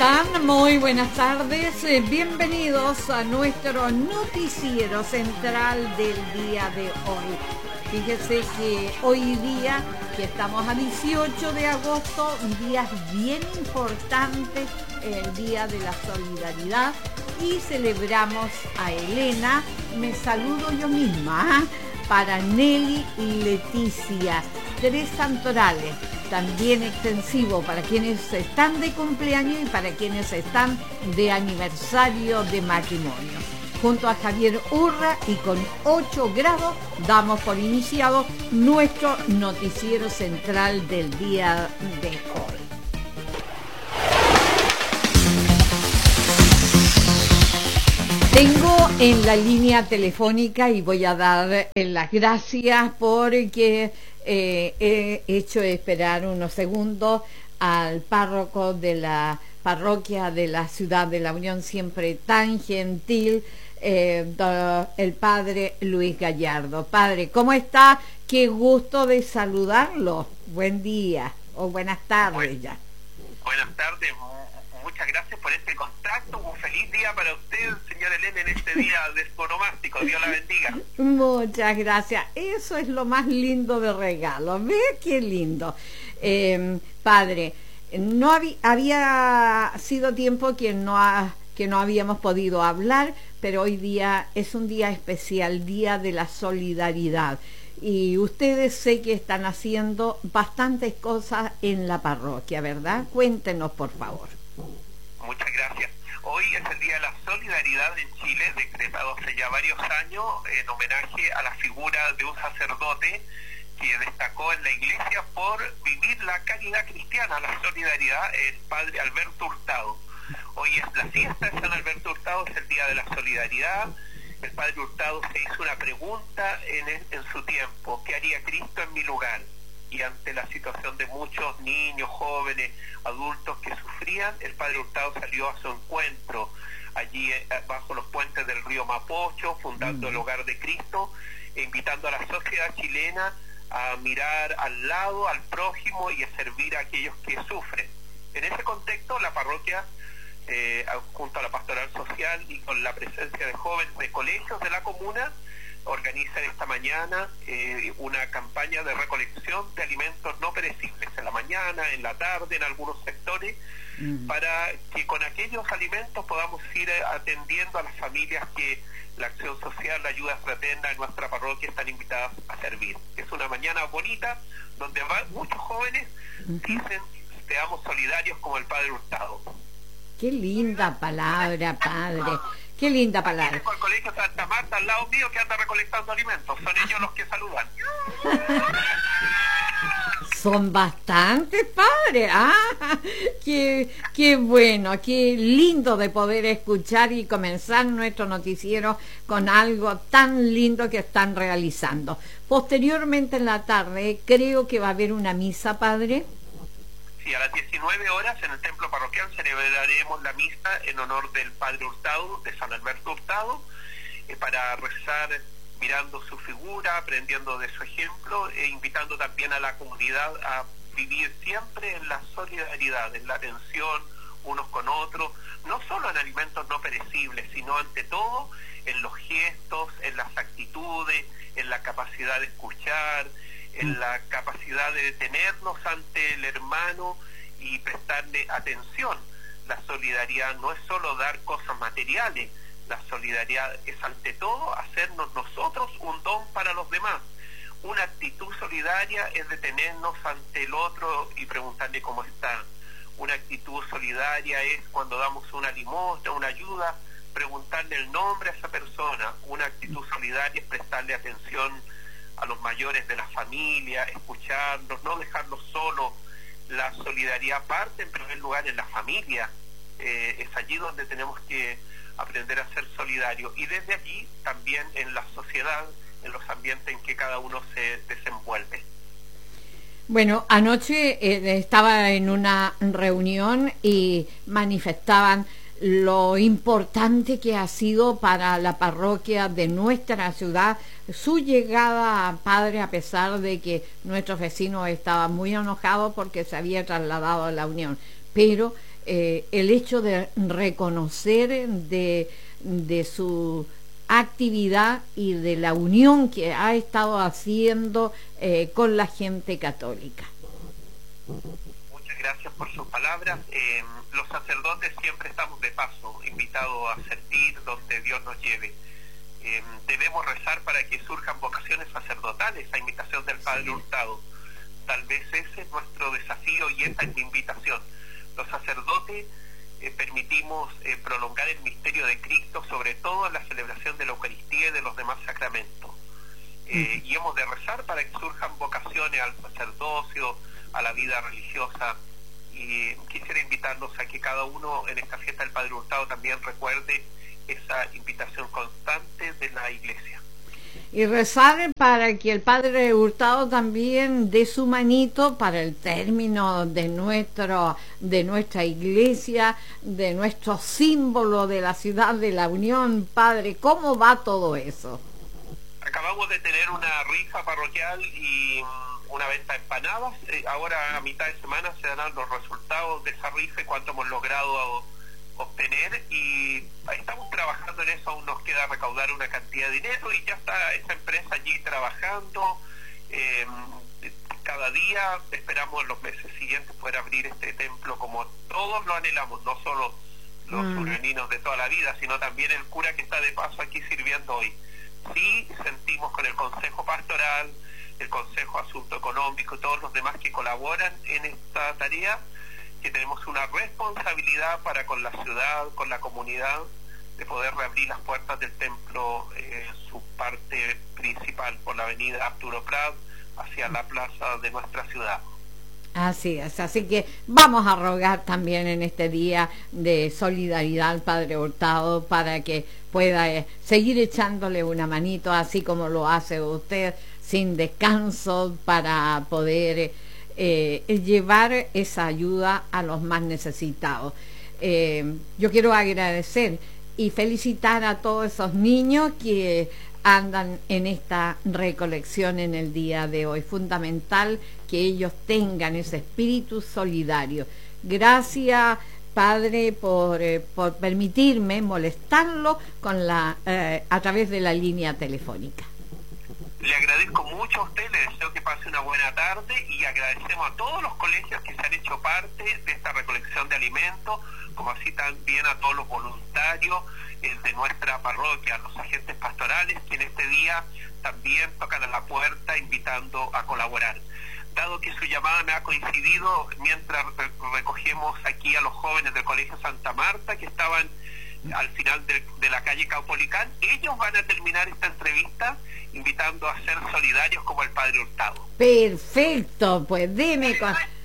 están? Muy buenas tardes. Bienvenidos a nuestro noticiero central del día de hoy. Fíjese que hoy día, que estamos a 18 de agosto, un día bien importante, el Día de la Solidaridad, y celebramos a Elena. Me saludo yo misma, para Nelly y Leticia, 3 santorales, también extensivo para quienes están de cumpleaños y para quienes están de aniversario de matrimonio. Junto a Javier Urra y con 8 grados damos por iniciado nuestro noticiero central del día de hoy. Tengo en la línea telefónica y voy a dar las gracias porque he hecho esperar unos segundos al párroco de la parroquia de la Ciudad de la Unión, siempre tan gentil, el padre Luis Gallardo. Padre, ¿cómo está? Qué gusto de saludarlo. Buen día o buenas tardes ya. Buenas tardes, muchas gracias por este contacto. Un feliz día para usted, señor Elena, en este día desponomástico. Dios la bendiga. Muchas gracias. Eso es lo más lindo de regalo. ¿Ve qué lindo? Padre, no había sido tiempo que no habíamos podido hablar, pero hoy día es un día especial, Día de la Solidaridad. Y ustedes sé que están haciendo bastantes cosas en la parroquia, ¿verdad? Cuéntenos, por favor. Muchas gracias. Hoy es el Día de la Solidaridad en Chile, decretado hace ya varios años en homenaje a la figura de un sacerdote que destacó en la iglesia por vivir la caridad cristiana, la solidaridad, el padre Alberto Hurtado. Hoy es la fiesta de San Alberto Hurtado, es el Día de la Solidaridad. El padre Hurtado se hizo una pregunta en su tiempo: ¿qué haría Cristo en mi lugar? Y ante la situación de muchos niños, jóvenes, adultos que sufrían, el padre Hurtado salió a su encuentro allí bajo los puentes del río Mapocho, fundando el Hogar de Cristo, e invitando a la sociedad chilena a mirar al lado, al prójimo, y a servir a aquellos que sufren. En ese contexto, la parroquia, junto a la pastoral social y con la presencia de jóvenes de colegios de la comuna, organizan esta mañana una campaña de recolección de alimentos no perecibles, en la mañana, en la tarde, en algunos sectores, para que con aquellos alimentos podamos ir atendiendo a las familias que la acción social, la ayuda fraterna en nuestra parroquia están invitadas a servir. Es una mañana bonita donde muchos jóvenes dicen: seamos solidarios como el padre Hurtado. Qué linda palabra, padre. Qué linda palabra. Tienes el colegio Santa Marta al lado mío que anda recolectando alimentos. Son ellos los que saludan. Son bastantes, padre. Qué bueno, qué lindo de poder escuchar y comenzar nuestro noticiero con algo tan lindo que están realizando. Posteriormente en la tarde creo que va a haber una misa, padre. Sí, a las 19 horas en el templo parroquial celebraremos la misa en honor del padre Hurtado, de San Alberto Hurtado, para rezar mirando su figura, aprendiendo de su ejemplo e invitando también a la comunidad a vivir siempre en la solidaridad, en la atención unos con otros, no solo en alimentos no perecibles, sino ante todo en los gestos, en las actitudes, en la capacidad de escuchar, en la capacidad de detenernos ante el hermano y prestarle atención. La solidaridad no es solo dar cosas materiales, la solidaridad es ante todo hacernos nosotros un don para los demás. Una actitud solidaria es detenernos ante el otro y preguntarle cómo está. Una actitud solidaria es cuando damos una limosna, una ayuda, preguntarle el nombre a esa persona. Una actitud solidaria es prestarle atención a los mayores de la familia, escucharlos, no dejarlos solos. La solidaridad parte en primer lugar en la familia, es allí donde tenemos que aprender a ser solidarios, y desde allí también en la sociedad, en los ambientes en que cada uno se desenvuelve. Bueno, anoche estaba en una reunión y manifestaban lo importante que ha sido para la parroquia de nuestra ciudad su llegada a Padre, a pesar de que nuestros vecinos estaban muy enojados porque se había trasladado a la Unión, pero el hecho de reconocer de su actividad y de la unión que ha estado haciendo con la gente católica. Muchas gracias por sus palabras. Los sacerdotes siempre estamos de paso, invitados a servir donde Dios nos lleve. Debemos rezar para que surjan vocaciones sacerdotales a invitación del Padre Hurtado. Tal vez ese es nuestro desafío y esa es mi invitación. Los sacerdotes permitimos prolongar el misterio de Cristo, sobre todo en la celebración de la Eucaristía y de los demás sacramentos. Y hemos de rezar para que surjan vocaciones al sacerdocio, a la vida religiosa. Y quisiera invitarlos a que cada uno en esta fiesta del Padre Hurtado también recuerde esa invitación constante de la Iglesia. Y rezar para que el Padre Hurtado también dé su manito para el término de nuestra iglesia, de nuestro símbolo de la ciudad de la Unión. Padre, ¿cómo va todo eso? Acabamos de tener una rifa parroquial y una venta de empanadas. Ahora a mitad de semana se darán los resultados de esa rifa y cuánto hemos logrado obtener, y estamos trabajando en eso. Aún nos queda recaudar una cantidad de dinero y ya está esa empresa allí trabajando. Cada día esperamos en los meses siguientes poder abrir este templo como todos lo anhelamos, no solo los uraninos de toda la vida, sino también el cura que está de paso aquí sirviendo hoy. Sí sentimos con el Consejo Pastoral, el Consejo de Asunto Económico y todos los demás que colaboran en esta tarea, que tenemos una responsabilidad para con la ciudad, con la comunidad, de poder reabrir las puertas del templo, su parte principal por la avenida Arturo Prat hacia la plaza de nuestra ciudad. Así es, así que vamos a rogar también en este día de solidaridad al Padre Hurtado para que pueda seguir echándole una manito, así como lo hace usted, sin descanso, para poder llevar esa ayuda a los más necesitados. Yo quiero agradecer y felicitar a todos esos niños que andan en esta recolección en el día de hoy. Fundamental que ellos tengan ese espíritu solidario. Gracias, Padre, por permitirme molestarlo con a través de la línea telefónica. Le agradezco mucho a usted, le deseo que pase una buena tarde y agradecemos a todos los colegios que se han hecho parte de esta recolección de alimentos, como así también a todos los voluntarios de nuestra parroquia, los agentes pastorales que en este día también tocan a la puerta invitando a colaborar. Dado que su llamada me ha coincidido mientras recogemos aquí a los jóvenes del Colegio Santa Marta que estaban al final de la calle Caupolicán, ellos van a terminar esta entrevista invitando a ser solidarios como el Padre Hurtado. Perfecto, pues dime.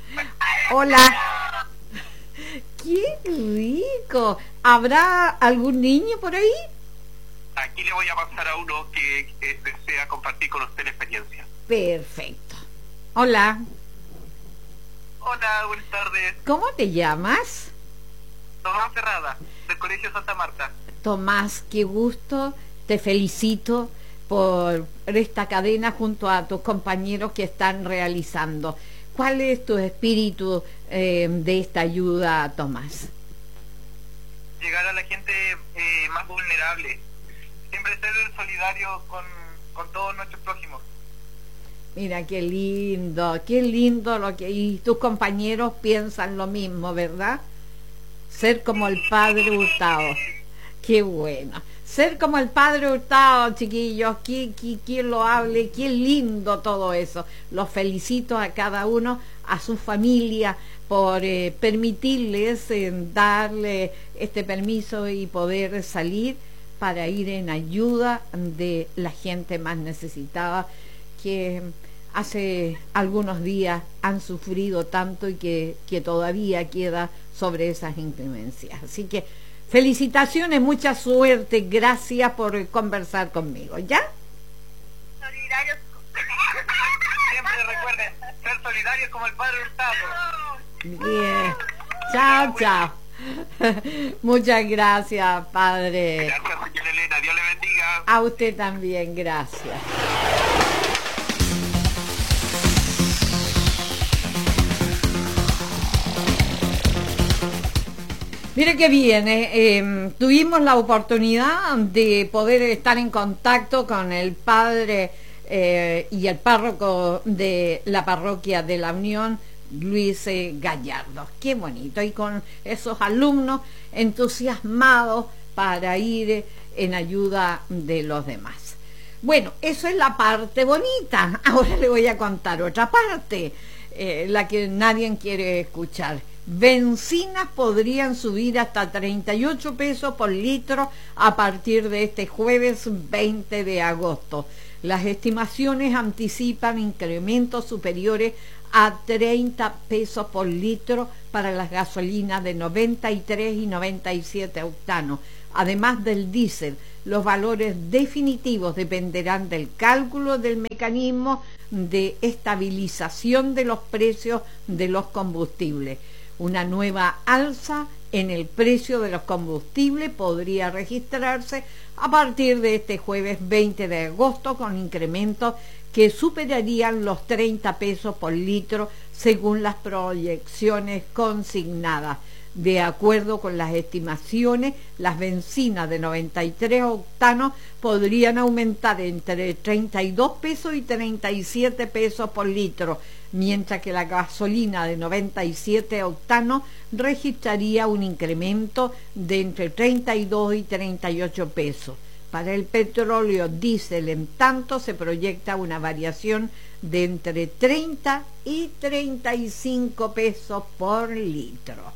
Hola. ¡Qué rico! ¿Habrá algún niño por ahí? Aquí le voy a pasar a uno que desea compartir con usted la experiencia. Perfecto. Hola. Hola, buenas tardes. ¿Cómo te llamas? Tomás Ferrada, del Colegio Santa Marta. Tomás, qué gusto. Te felicito por esta cadena junto a tus compañeros que están realizando. ¿Cuál es tu espíritu de esta ayuda, Tomás? Llegar a la gente más vulnerable. Siempre ser solidario con todos nuestros prójimos. Mira, qué lindo lo que... Y tus compañeros piensan lo mismo, ¿verdad? Ser como el Padre Hurtado. Qué bueno. Ser como el Padre Hurtado, chiquillos, quien lo hable, qué lindo todo eso. Los felicito a cada uno, a su familia, por permitirles darle este permiso y poder salir para ir en ayuda de la gente más necesitada, que hace algunos días han sufrido tanto y que todavía queda sobre esas inclemencias. Así que felicitaciones, mucha suerte, gracias por conversar conmigo, ¿ya? Solidarios. Siempre recuerden, ser solidarios como el Padre Hurtado. Bien, chao, chao. Muchas gracias, Padre. Gracias, señora Elena, Dios le bendiga. A usted también, gracias. Mire qué bien, tuvimos la oportunidad de poder estar en contacto con el padre y el párroco de la parroquia de la Unión, Luis Gallardo. Qué bonito, y con esos alumnos entusiasmados para ir en ayuda de los demás. Bueno, eso es la parte bonita. Ahora le voy a contar otra parte, la que nadie quiere escuchar. Bencinas podrían subir hasta 38 pesos por litro a partir de este jueves 20 de agosto. Las estimaciones anticipan incrementos superiores a 30 pesos por litro para las gasolinas de 93 y 97 octanos. Además del diésel, los valores definitivos dependerán del cálculo del mecanismo de estabilización de los precios de los combustibles. Una nueva alza en el precio de los combustibles podría registrarse a partir de este jueves 20 de agosto con incrementos que superarían los 30 pesos por litro según las proyecciones consignadas. De acuerdo con las estimaciones, las bencinas de 93 octanos podrían aumentar entre 32 pesos y 37 pesos por litro, mientras que la gasolina de 97 octanos registraría un incremento de entre 32 y 38 pesos. Para el petróleo diésel, en tanto, se proyecta una variación de entre 30 y 35 pesos por litro.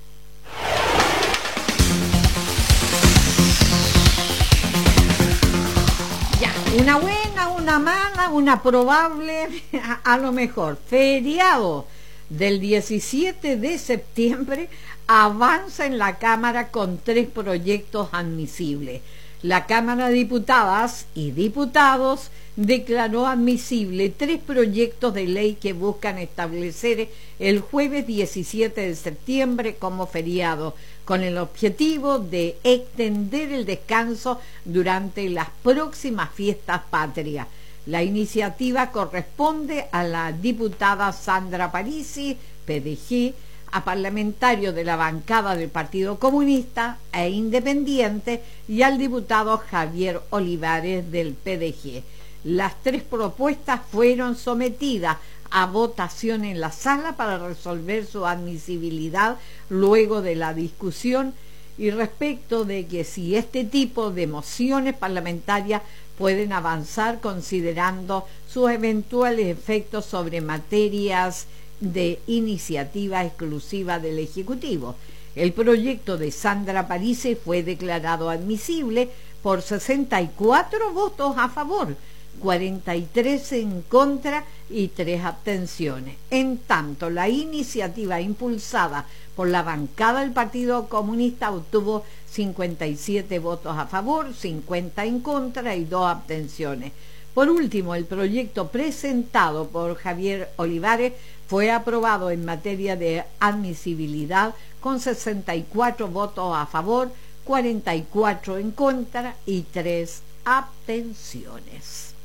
Ya, una buena, una mala, una probable, a lo mejor. Feriado del 17 de septiembre avanza en la Cámara con 3 proyectos admisibles. La Cámara de Diputadas y Diputados declaró admisible 3 proyectos de ley que buscan establecer el jueves 17 de septiembre como feriado, con el objetivo de extender el descanso durante las próximas fiestas patrias. La iniciativa corresponde a la diputada Sandra Parisi, PDG, a parlamentarios de la bancada del Partido Comunista e Independiente y al diputado Javier Olivares del PDG. Las 3 propuestas fueron sometidas a votación en la sala para resolver su admisibilidad luego de la discusión y respecto de que si este tipo de mociones parlamentarias pueden avanzar considerando sus eventuales efectos sobre materias de iniciativa exclusiva del Ejecutivo. El proyecto de Sandra Parisi fue declarado admisible por 64 votos a favor, 43 en contra y 3 abstenciones. En tanto, la iniciativa impulsada por la bancada del Partido Comunista obtuvo 57 votos a favor, 50 en contra y 2 abstenciones. Por último, el proyecto presentado por Javier Olivares fue aprobado en materia de admisibilidad con 64 votos a favor, 44 en contra y 3 abstenciones.